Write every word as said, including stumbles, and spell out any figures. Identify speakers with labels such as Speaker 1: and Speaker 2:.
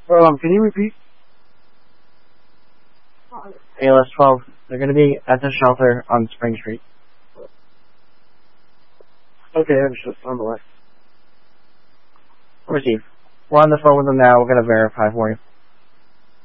Speaker 1: Um, can you repeat?
Speaker 2: A L S twelve. They're going to be at the shelter on Spring Street.
Speaker 1: Okay, I'm just on the way.
Speaker 2: Receive. We're on the phone with them now. We're going to verify for you.